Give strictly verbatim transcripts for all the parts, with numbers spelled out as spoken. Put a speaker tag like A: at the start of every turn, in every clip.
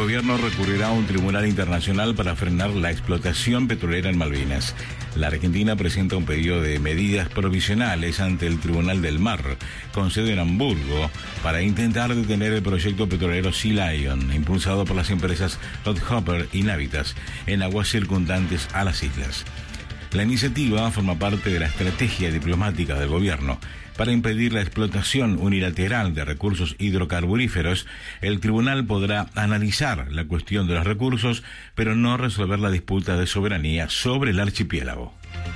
A: gobierno recurrirá a un tribunal internacional para frenar la explotación petrolera en Malvinas. La Argentina presenta un pedido de medidas provisionales ante el Tribunal del Mar, con sede en Hamburgo, para intentar detener el proyecto petrolero Sea Lion, impulsado por las empresas Rothopper y Navitas, en aguas circundantes a las islas. La iniciativa forma parte de la estrategia diplomática del gobierno. Para impedir la explotación unilateral de recursos hidrocarburíferos, el tribunal podrá analizar la cuestión de los recursos, pero no resolver la disputa de soberanía sobre el archipiélago.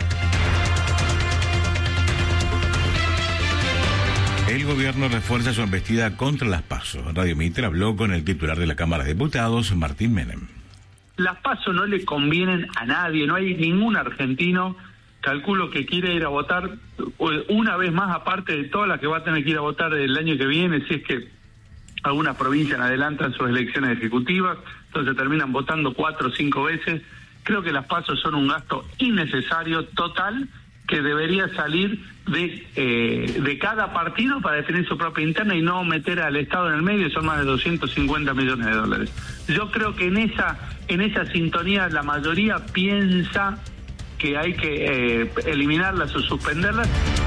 A: El gobierno refuerza su embestida contra las PASO. Radio Mitre habló con el titular de la Cámara de Diputados, Martín Menem.
B: Las PASO no le convienen a nadie, no hay ningún argentino, calculo, que quiere ir a votar una vez más, aparte de todas las que va a tener que ir a votar el año que viene, si es que algunas provincias adelantan sus elecciones ejecutivas, entonces terminan votando cuatro o cinco veces. Creo que las PASO son un gasto innecesario, total, que debería salir de eh, de cada partido para definir su propia interna y no meter al Estado en el medio. Son más de doscientos cincuenta millones de dólares. Yo creo que en esa en esa sintonía la mayoría piensa que hay que eh, eliminarlas o suspenderlas.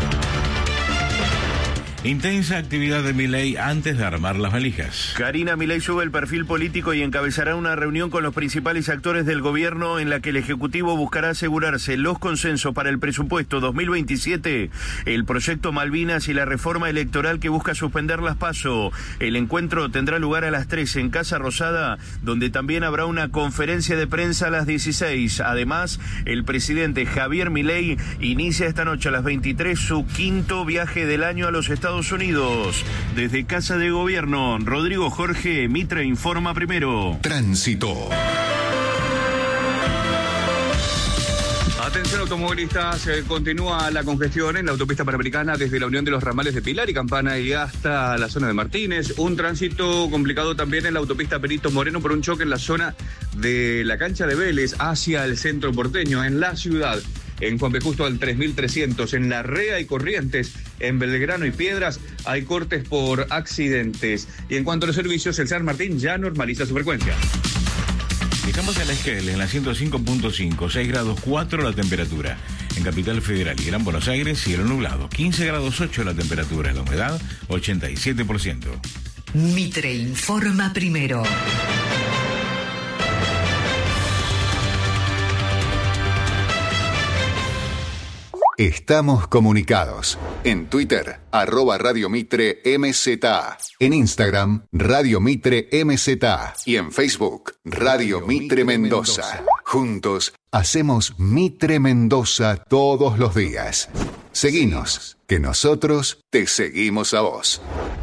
A: Intensa actividad de Milei antes de armar las valijas.
C: Karina Milei sube el perfil político y encabezará una reunión con los principales actores del gobierno en la que el Ejecutivo buscará asegurarse los consensos para el presupuesto dos mil veintisiete, el proyecto Malvinas y la reforma electoral que busca suspender las PASO. El encuentro tendrá lugar a las trece en Casa Rosada, donde también habrá una conferencia de prensa a las dieciséis. Además, el presidente Javier Milei inicia esta noche a las veintitrés su quinto viaje del año a los Estados Unidos. Desde Casa de Gobierno, Rodrigo Jorge, Mitre informa primero.
D: Tránsito.
E: Atención automovilistas, eh, continúa la congestión en la autopista panamericana desde la unión de los ramales de Pilar y Campana y hasta la zona de Martínez. Un tránsito complicado también en la autopista Perito Moreno por un choque en la zona de la cancha de Vélez hacia el centro porteño, en la ciudad. En Juan B. Justo al tres mil trescientos, en Larrea y Corrientes, en Belgrano y Piedras, hay cortes por accidentes. Y en cuanto a los servicios, el San Martín ya normaliza su frecuencia.
A: Estamos en la Esquel, en la ciento cinco punto cinco, seis grados cuatro la temperatura. En Capital Federal y Gran Buenos Aires, cielo nublado, quince grados ocho la temperatura, la humedad ochenta y siete por ciento.
F: Mitre informa primero.
D: Estamos comunicados. En Twitter, arroba Radio Mitre M Z A. En Instagram, Radio Mitre M Z A. Y en Facebook, Radio Mitre Mendoza. Juntos, hacemos Mitre Mendoza todos los días. Seguinos, que nosotros te seguimos a vos.